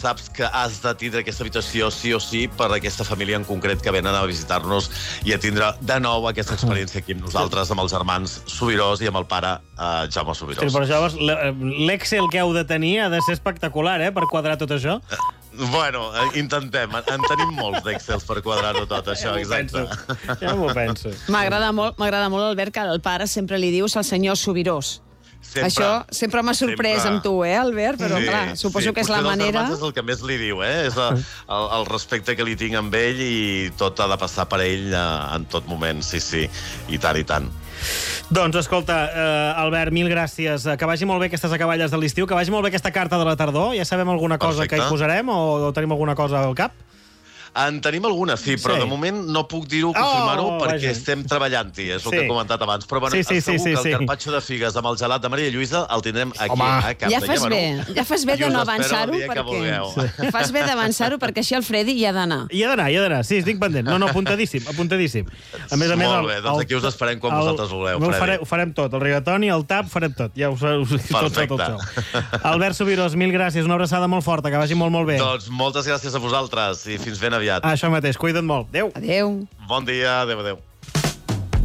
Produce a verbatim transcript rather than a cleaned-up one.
saps que has de tindre aquesta habitació sí o sí per aquesta família en concret que venen a visitar-nos i a tindre de nou aquesta experiència aquí amb nosaltres, amb els germans Subirós i amb el pare uh, Jaume Subirós. Sí, però llavors l'Excel que heu de tenir ha de ser espectacular, eh?, per quadrar tot això. Bueno, intentem. En tenim molts d'Excels per quadrar-ho tot, això, ja exacte. Penso. Ja m'ho penso. M'agrada molt, m'agrada molt, Albert, que el pare sempre li dius al senyor Subirós. Sempre, Això sempre m'ha sorprès sempre. amb tu, eh, Albert? Però, sí, clar, suposo sí. que és la manera... Potser dels germans és el que més li diu, eh? És el, el, el respecte que li tinc amb ell i tot ha de passar per ell uh, en tot moment, sí, sí. I tant, i tant. Doncs, escolta, eh, Albert, mil gràcies. Que vagi molt bé aquestes acaballes de l'estiu, que vagi molt bé aquesta carta de la tardor. Ja sabem alguna cosa Perfecte. que hi posarem o, o tenim alguna cosa al cap? En tenim alguna, sí, però Sí. de moment no puc dir-ho, confirmar-ho, Oh, perquè vaja. estem treballant-hi, és el Sí. que he comentat abans. Però bueno, Sí, sí, segur sí, sí, que el sí. carpaccio de figues amb el gelat de Maria Lluïsa el tindrem aquí Home. a Cap Ja de fas Llémeno. bé, ja fas bé I de us no espero el avançar-ho, dia que perquè... vulgueu. Sí. Fas bé d'avançar-ho, perquè així el Freddy hi ha d'anar. Hi ha d'anar, hi ha d'anar. Sí, estic pendent. No, no, apuntadíssim, apuntadíssim. A més a més... Molt bé, doncs aquí us esperem quan vosaltres vulgueu, Ho, Freddy. farem, ho farem tot, el rigatoni, el tap, farem tot. Ja us, us, tot, tot, tot, Perfecte. Albert Subirós, mil gràcies, una abraçada molt forta, que vagi molt, molt bé. Doncs moltes gràcies a vosaltres i fins ben aviat. Això mateix, cuida't molt. Adéu. Adéu. Bon dia, adéu, adéu.